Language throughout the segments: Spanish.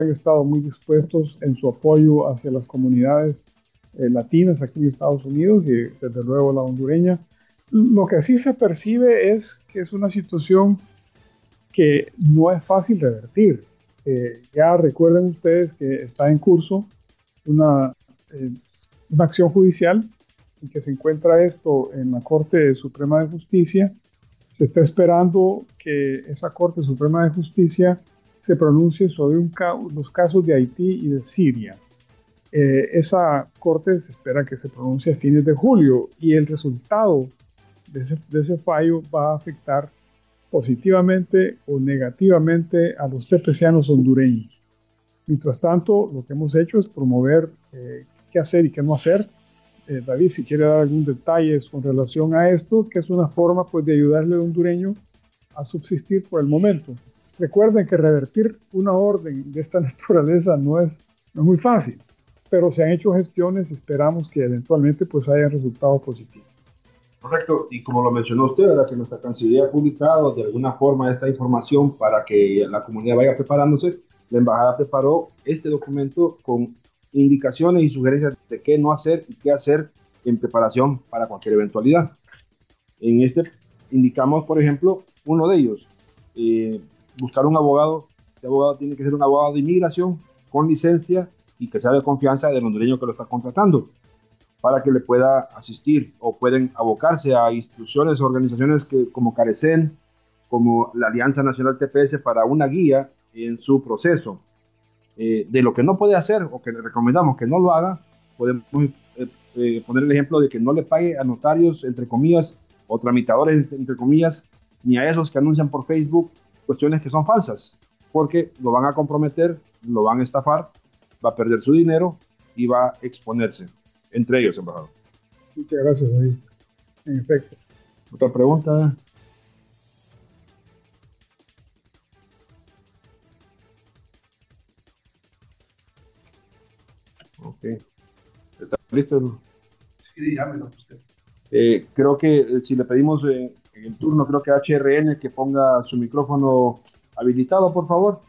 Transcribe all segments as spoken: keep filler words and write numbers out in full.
han estado muy dispuestos en su apoyo hacia las comunidades eh, latinas aquí en Estados Unidos y desde luego la hondureña. Lo que sí se percibe es que es una situación que no es fácil revertir. Eh, ya recuerden ustedes que está en curso una, eh, una acción judicial y que se encuentra esto en la Corte Suprema de Justicia. Se está esperando que esa Corte Suprema de Justicia se pronuncie sobre un ca los casos de Haití y de Siria. Eh, esa Corte se espera que se pronuncie a fines de julio y el resultado de ese, de ese fallo va a afectar positivamente o negativamente a los tepecianos hondureños. Mientras tanto, lo que hemos hecho es promover eh, qué hacer y qué no hacer. Eh, David, si quiere dar algún detalle con relación a esto, que es una forma pues, de ayudarle al hondureño a subsistir por el momento. Recuerden que revertir una orden de esta naturaleza no es, no es muy fácil, pero se han hecho gestiones y esperamos que eventualmente pues, haya resultados positivos. Correcto, y como lo mencionó usted, ¿verdad? Que nuestra Cancillería ha publicado de alguna forma esta información para que la comunidad vaya preparándose. La embajada preparó este documento con indicaciones y sugerencias de qué no hacer y qué hacer en preparación para cualquier eventualidad. En este indicamos, por ejemplo, uno de ellos, eh, buscar un abogado. Este abogado tiene que ser un abogado de inmigración con licencia y que sea de confianza del hondureño que lo está contratando, para que le pueda asistir, o pueden abocarse a instituciones o organizaciones que, como Carecen, como la Alianza Nacional T P S, para una guía en su proceso. Eh, de lo que no puede hacer o que le recomendamos que no lo haga, podemos eh, eh, poner el ejemplo de que no le pague a notarios, entre comillas, o tramitadores, entre comillas, ni a esos que anuncian por Facebook cuestiones que son falsas, porque lo van a comprometer, lo van a estafar, va a perder su dinero y va a exponerse. Entre ellos, embajador. Muchas gracias, David. En efecto. Otra pregunta. Ok. ¿Está listo? Sí, dígamelo usted. Eh, creo que eh, si le pedimos eh, en el turno, creo que a H R N que ponga su micrófono habilitado, por favor.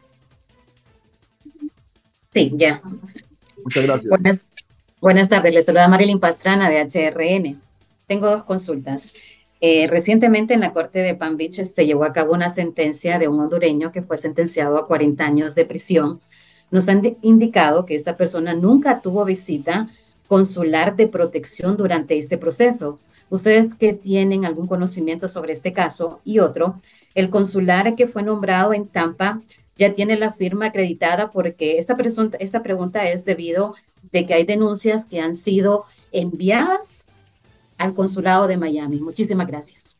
Sí, ya. Muchas gracias. Buenas, buenas tardes, les saluda Marilyn Pastrana de H R N. Tengo dos consultas. Eh, recientemente en la Corte de Palm Beach se llevó a cabo una sentencia de un hondureño que fue sentenciado a cuarenta años de prisión. Nos han indicado que esta persona nunca tuvo visita consular de protección durante este proceso. ¿Ustedes que tienen algún conocimiento sobre este caso? Y otro, el consular que fue nombrado en Tampa ya tiene la firma acreditada, porque esta, pregunta, esta pregunta es debido de que hay denuncias que han sido enviadas al consulado de Miami. Muchísimas gracias.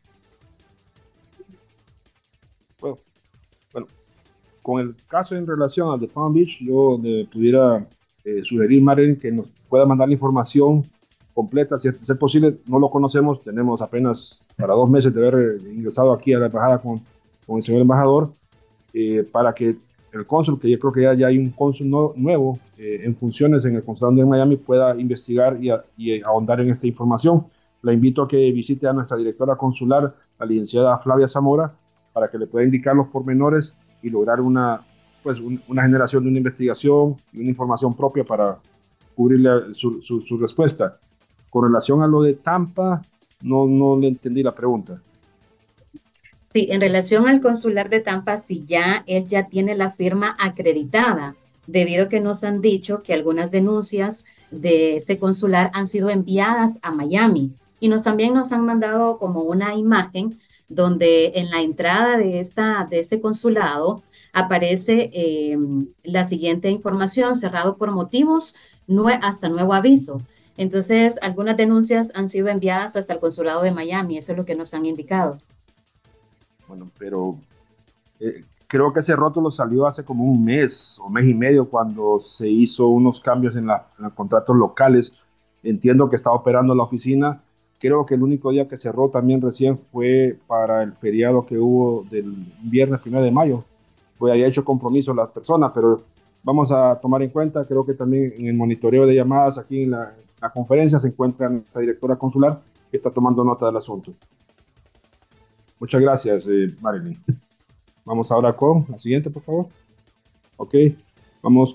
Bueno, bueno, con el caso en relación al de Palm Beach, yo le pudiera eh, sugerir, Marilyn, que nos pueda mandar la información completa, si es posible. No lo conocemos, tenemos apenas para dos meses de haber ingresado aquí a la embajada con, con el señor embajador, eh, para que el cónsul, que yo creo que ya, ya hay un cónsul no, nuevo eh, en funciones en el consulado de Miami, pueda investigar y, a, y ahondar en esta información. La invito a que visite a nuestra directora consular, la licenciada Flavia Zamora, para que le pueda indicar los pormenores y lograr una, pues, un, una generación de una investigación y una información propia para cubrirle su, su, su respuesta. Con relación a lo de Tampa, no, no le entendí la pregunta. Sí, en relación al consular de Tampa, si ya él ya tiene la firma acreditada, debido a que nos han dicho que algunas denuncias de este consular han sido enviadas a Miami, y nos también nos han mandado como una imagen donde en la entrada de, esta, de este consulado aparece eh, la siguiente información: cerrado por motivos, no, hasta nuevo aviso. Entonces, algunas denuncias han sido enviadas hasta el consulado de Miami, eso es lo que nos han indicado. Bueno, pero eh, creo que ese rótulo salió hace como un mes o mes y medio, cuando se hizo unos cambios en, la, en los contratos locales. Entiendo que estaba operando la oficina. Creo que el único día que cerró también recién fue para el feriado que hubo del viernes primero de mayo. Pues había hecho compromiso las personas, pero vamos a tomar en cuenta. Creo que también en el monitoreo de llamadas aquí en la, la conferencia se encuentra nuestra directora consular, que está tomando nota del asunto. Muchas gracias, eh, Marilyn. Vamos ahora con la siguiente, por favor. Ok. Vamos